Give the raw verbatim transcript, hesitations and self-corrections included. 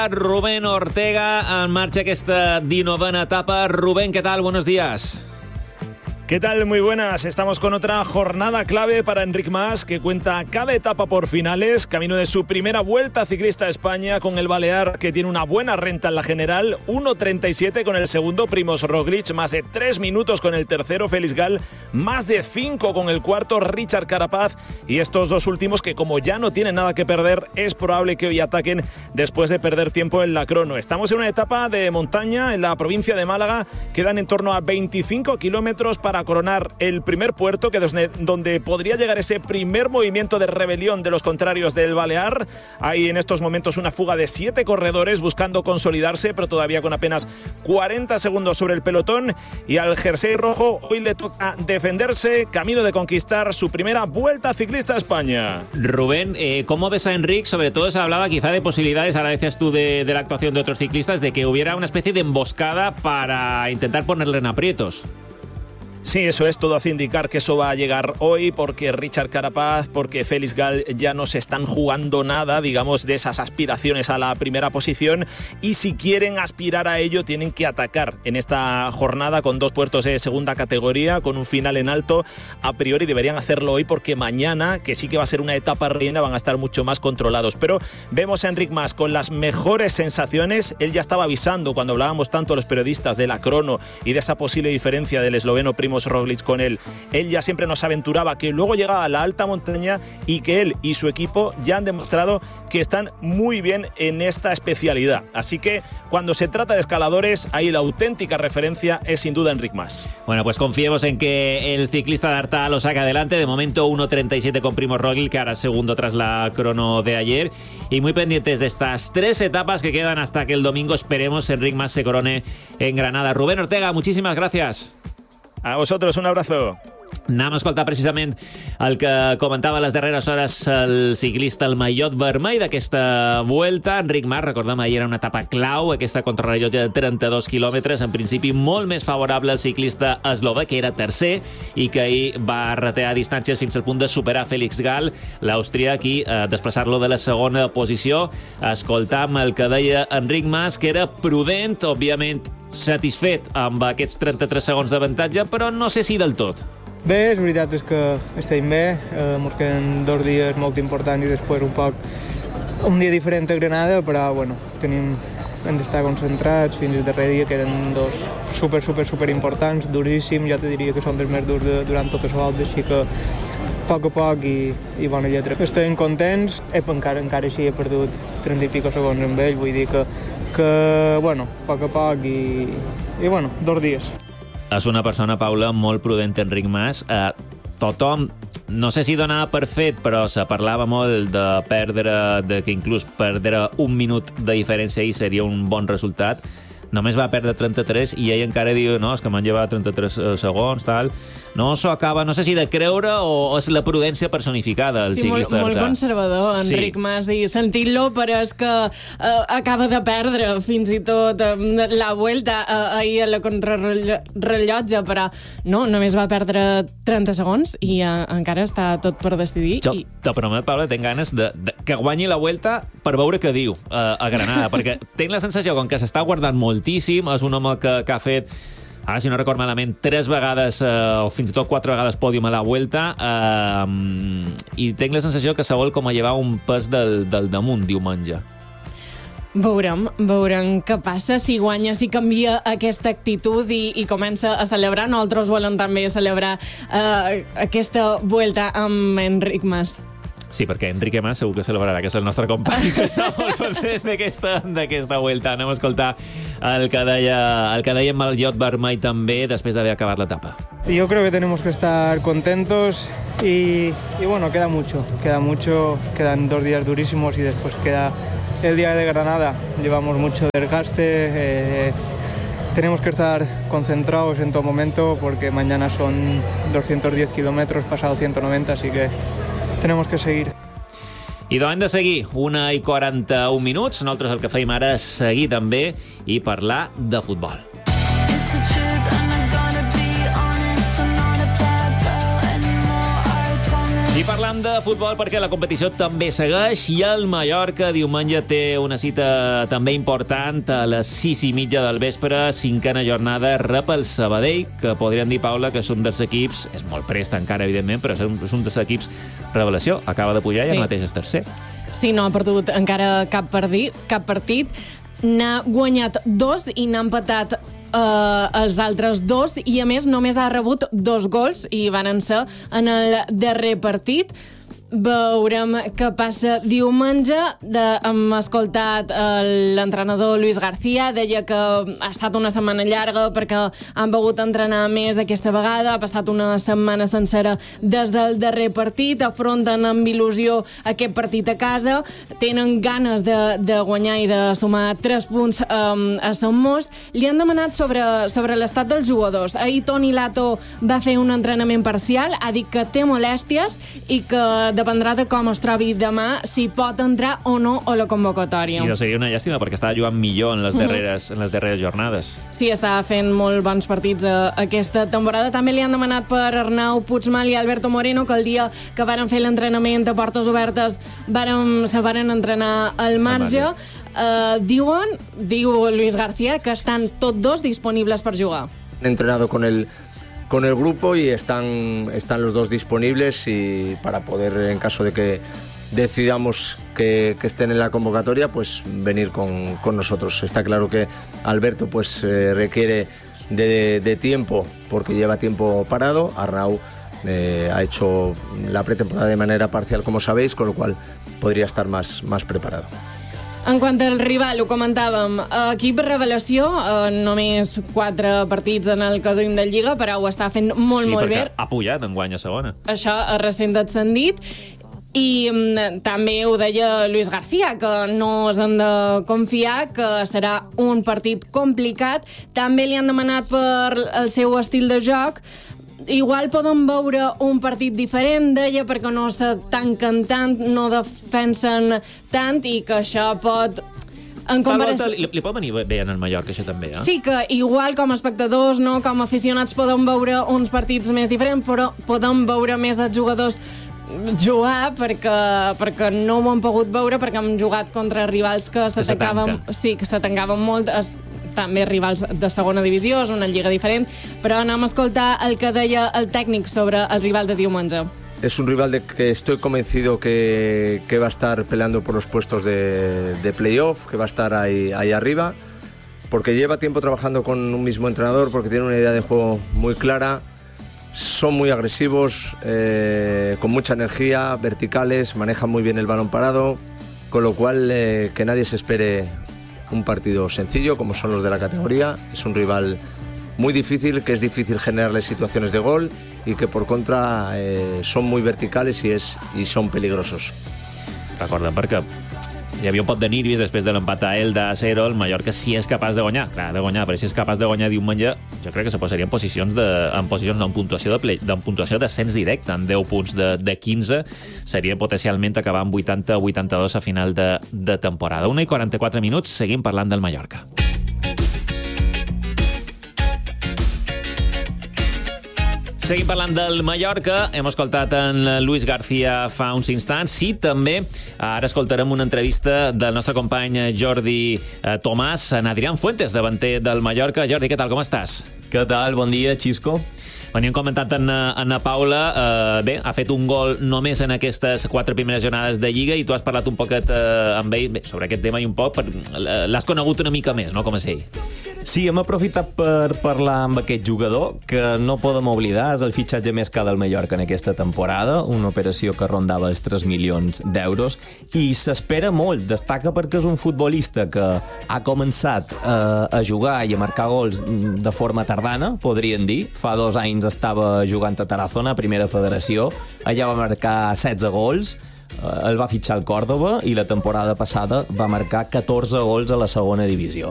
Rubén Ortega, en marcha esta dinovena etapa. Rubén, ¿qué tal? Buenos días. ¿Qué tal? Muy buenas. Estamos con otra jornada clave para Enric Mas, que cuenta cada etapa por finales, camino de su primera vuelta ciclista a España con el Balear, que tiene una buena renta en la general, uno treinta y siete con el segundo Primož Roglič, más de tres minutos con el tercero Felix Gall, más de cinco con el cuarto Richard Carapaz, y estos dos últimos que, como ya no tienen nada que perder, es probable que hoy ataquen después de perder tiempo en la crono. Estamos en una etapa de montaña en la provincia de Málaga, quedan en torno a veinticinco kilómetros para coronar el primer puerto, que desde donde podría llegar ese primer movimiento de rebelión de los contrarios del Balear. Hay en estos momentos una fuga de siete corredores buscando consolidarse, pero todavía con apenas cuarenta segundos sobre el pelotón, y al jersey rojo hoy le toca defenderse, camino de conquistar su primera vuelta ciclista a España. Rubén, eh, ¿cómo ves a Enric? Sobre todo se hablaba quizá de posibilidades, ahora decías tú de, de la actuación de otros ciclistas, de que hubiera una especie de emboscada para intentar ponerle en aprietos. Sí, eso es, todo hace indicar que eso va a llegar hoy, porque Richard Carapaz, porque Felix Gall ya no se están jugando nada, digamos, de esas aspiraciones a la primera posición, y si quieren aspirar a ello tienen que atacar en esta jornada con dos puertos de segunda categoría, con un final en alto. A priori deberían hacerlo hoy, porque mañana, que sí que va a ser una etapa reina, van a estar mucho más controlados. Pero vemos a Enric Mas con las mejores sensaciones. Él ya estaba avisando cuando hablábamos tanto los periodistas de la crono y de esa posible diferencia del esloveno Primož Roglič con él. Él ya siempre nos aventuraba que luego llegaba a la alta montaña y que él y su equipo ya han demostrado que están muy bien en esta especialidad. Así que cuando se trata de escaladores, ahí la auténtica referencia es sin duda Enric Mas. Bueno, pues confiemos en que el ciclista de Artà lo saque adelante. De momento uno treinta y siete con Primož Roglič, que ahora es segundo tras la crono de ayer. Y muy pendientes de estas tres etapas que quedan hasta que el domingo, esperemos, Enric Mas se corone en Granada. Rubén Ortega, muchísimas gracias. A vosotros, un abrazo. Anem a escoltar precisament el que comentava a les darreres hores el ciclista, el mallot vermell d'aquesta Vuelta. Enric Mas, recordem, ahir era una etapa clau, aquesta contrarrellotge de trenta-dos quilòmetres, en principi molt més favorable al ciclista eslova, que era tercer, i que ahir va retear distàncies fins al punt de superar Felix Gall, l'austríac, i eh, desplaçar-lo de la segona posició. Escoltam el que deia Enric Mas, que era prudent, òbviament satisfet amb aquests trenta-tres segons d'avantatge, però no sé si del tot. Bé, la veritat és que estem bé, eh, ens queden dos dies molt importants i després un poc un dia diferent a Granada, però bueno, tenim, hem d'estar concentrats, fins al darrer dia queden dos super, super, super importants, duríssims, jo te diria que són dels més durs de, durant totes les voltes, així que a poc a poc i, i bona lletra. Estem contents, he, encara, encara així he perdut trenta i pico segons amb ell, vull dir que, que bueno, a poc a poc i, i bueno, dos dies. És una persona, Paula, molt prudent, Enric Mas. Eh, tothom, no sé si donava per fet, però se parlava molt de perdre, de que inclús perdre un minut de diferència i seria un bon resultat. Només va perdre trenta-tres i ell encara diu, no, és que m'han llevat trenta-tres segons, tal. No s'ho acaba, no sé si de creure o és la prudència personificada, el sí, ciclista molt, molt conservador, Enric sí. Mas, i sentint-lo, però és que eh, acaba de perdre fins i tot eh, la Vuelta eh, ahir a la contrarrellotge, però no, només va perdre trenta segons i eh, encara està tot per decidir. Jo i... te promet, Paula, tinc ganes de, de que guanyi la Vuelta per veure què diu eh, a Granada, perquè tinc la sensació, com que s'està guardant moltíssim, és un home que, que ha fet, ara, si no record malament, tres vegades, eh, o fins i tot quatre vegades pòdium a la Vuelta, eh, i tinc la sensació que se vol com a llevar un pes del, del damunt diumenge. Veurem, veurem què passa, si guanya, si canvia aquesta actitud i, i comença a celebrar. Nosaltres volem també celebrar eh, aquesta Vuelta amb Enric Mas. Sí, perquè Enrique Mas segur que celebrarà, que és el nostre company que està molt pendent d'aquesta, d'aquesta Vuelta. Anem a escoltar el que deia, el que deia mallot vermell també després d'haver acabat l'etapa. Yo creo que tenemos que estar contentos y, y bueno, queda mucho, queda mucho, quedan dos días durísimos y después queda el día de Granada. Llevamos mucho desgaste, eh, tenemos que estar concentrados en todo momento porque mañana son doscientos diez kilómetros, pasado ciento noventa, así que tenemos que seguir. I doncs hem de seguir, una i quaranta-un minuts. Nosaltres el que feim ara és seguir també i parlar de futbol. I parlam de futbol perquè la competició també segueix i el Mallorca diumenge té una cita també important a les sis i mitja del vespre, cinquena jornada, rep el Sabadell, que podríem dir, Paula, que és un dels equips, és molt prest encara, evidentment, però és un, és un dels equips revelació, acaba de pujar sí. i el mateix és tercer. Sí, no ha perdut encara cap partit, cap partit. N'ha guanyat dos i n'ha empatat Uh, els altres dos, i a més només ha rebut dos gols i van ser en el darrer partit. Veurem què passa diumenge. De, hem escoltat l'entrenador Luis García, deia que ha estat una setmana llarga perquè han pogut entrenar més aquesta vegada, ha passat una setmana sencera des del darrer partit, afronten amb il·lusió aquest partit a casa, tenen ganes de, de guanyar i de sumar tres punts um, a Sant Most. Li han demanat sobre, sobre l'estat dels jugadors. Ahir Toni Lato va fer un entrenament parcial, ha dit que té molèsties i que dependrà de com es trobi demà si pot entrar o no a la convocatòria. I no seria una llàstima perquè estava jugant millor en les darreres, mm-hmm. en les darreres jornades. Sí, estava fent molt bons partits a, aquesta temporada. També li han demanat per Arnau Puigmal i Alberto Moreno, que el dia que varen fer l'entrenament a portes obertes varen, se varen entrenar al marge. Uh, diuen, diu Luis García, que estan tots dos disponibles per jugar. Han entrenado con el con el grupo y están, están los dos disponibles y para poder, en caso de que decidamos que, que estén en la convocatoria, pues venir con, con nosotros. Está claro que Alberto pues eh, requiere de, de tiempo porque lleva tiempo parado. Arnau eh, ha hecho la pretemporada de manera parcial, como sabéis, con lo cual podría estar más, más preparado. En quant al rival, ho comentàvem, equip revelació, eh, només quatre partits en el que duim de Lliga, però ho està fent molt, sí, molt bé. Sí, perquè ha pujat en guanya segona. Això és recent ascendit. I mm, també ho deia Luis García, que no s'han de confiar, que serà un partit complicat. També li han demanat per el seu estil de joc. Igual podem veure un partit diferent, deia, perquè no se tanquen tant, no defensen tant, i que això pot... En comparació... li, li pot venir bé en el Mallorca, això també, eh? Sí, que igual com a espectadors, no, com a aficionats, podem veure uns partits més diferents, però podem veure més els jugadors jugar perquè, perquè no ho hem pogut veure, perquè hem jugat contra rivals que se tancaven, sí, que se tancaven molt, es, també rivals de segona divisió, és una lliga diferent, però anem a escoltar el que deia el tècnic sobre el rival de diumenge. Es un rival de que estoy convencido que, que va a estar peleando por los puestos de, de playoff, que va a estar ahí, ahí arriba, porque lleva tiempo trabajando con un mismo entrenador, porque tiene una idea de juego muy clara, son muy agresivos, eh, con mucha energía, verticales, manejan muy bien el balón parado, con lo cual eh, que nadie se espere un partido sencillo como son los de la categoría. Es un rival muy difícil, que es difícil generarles situaciones de gol y que por contra eh, son muy verticales y, es, y son peligrosos. Recordem perquè hi havia un pot de nervis després de l'empat a Elda a zero, el Mallorca si és capaç de guanyar, clar, de guanyar, però si és capaç de guanyar diumenge, jo crec que se posaria en posicions de, en posicions no, en puntuació de play, en puntuació d'ascens directe, en deu punts de, de quinze, seria potencialment acabar amb vuitanta a vuitanta-dos a final de, de temporada. una i quaranta-quatre minuts, seguim parlant del Mallorca. Seguim parlant del Mallorca. Hem escoltat en Luis García fa uns instants. Sí, també ara escoltarem una entrevista del nostre company Jordi Tomàs, en Adrián Fuentes, davanter del Mallorca. Jordi, què tal, com estàs? Què tal? Bon dia, Xisco. Veníem comentat en Anna Paula, eh, bé, ha fet un gol només en aquestes quatre primeres jornades de Lliga i tu has parlat un poquet eh, amb ell bé, sobre aquest tema i un poc, per, l'has conegut una mica més, no?, com és ell. Sí, hem aprofitat per parlar amb aquest jugador, que no podem oblidar, és el fitxatge més car del Mallorca en aquesta temporada, una operació que rondava els tres milions d'euros, i s'espera molt. Destaca perquè és un futbolista que ha començat eh, a jugar i a marcar gols de forma tardana, podrien dir. Fa dos anys estava jugant a Tarazona, primera federació, allà va marcar setze gols, el va fitxar al Còrdova i la temporada passada va marcar catorze gols a la segona divisió.